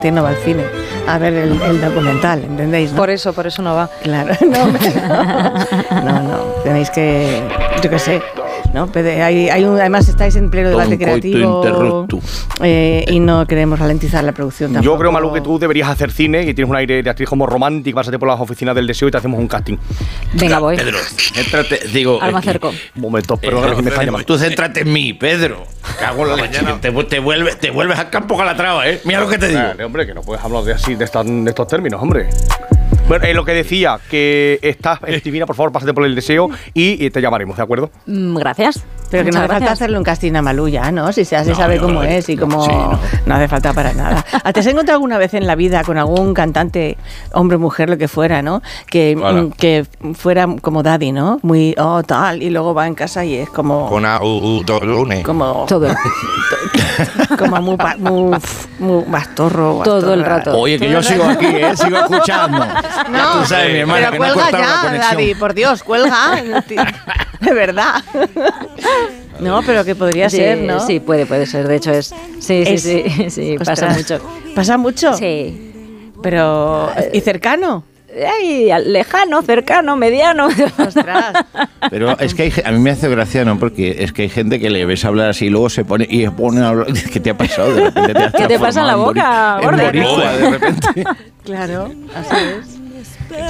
no va al cine a ver el documental, ¿entendéis? ¿No? Por eso no va. Claro, no, tenéis que, yo qué sé, ¿no? Además estáis en pleno debate creativo y no queremos ralentizar la producción tampoco. Yo creo, Malú, que tú deberías hacer cine y tienes un aire de actriz como romántica, pásate por las oficinas del deseo y te hacemos un casting. Venga, voy. Pedro, céntrate, digo... Ahora me acerco. Un momento, perdón, que me está llamando. Tú céntrate en mí, Pedro. Cago en la leche, te vuelves al campo Calatrava, ¿eh? Mira lo que te digo. Hombre, que no puedes hablar de estos términos, hombre. Bueno, lo que decía, que estás, Divina, por favor, pásate por el deseo y te llamaremos, ¿de acuerdo? Gracias. Pero que no hace falta hacerle un casting a Malú ya, ¿no? Si se sabe cómo es y cómo... Sí, no hace falta para nada. ¿Te has encontrado alguna vez en la vida con algún cantante, hombre, mujer, lo que fuera, ¿no? Que fuera como Daddy, ¿no? Muy, tal, y luego va en casa y es como... Con lunes. Como... Todo. Como muy bastorro. Todo el rato. Oye, que yo sigo aquí, sigo escuchando. No, tú sabes, mi hermana, pero cuelga ya, Daddy, por Dios, cuelga. De verdad. No, pero que podría ser, ¿no? Sí, puede ser. De hecho es... Sí, pasa mucho. ¿Pasa mucho? Sí. Pero... ¿Y cercano? Lejano, cercano, mediano. Ostras. Pero es que a mí me hace gracia, ¿no? Porque es que hay gente que le ves hablar así y luego se pone a hablar. ¿Qué te ha pasado? De repente te has ¿Qué te pasa en la boca, en boricua, de repente. Claro, así es.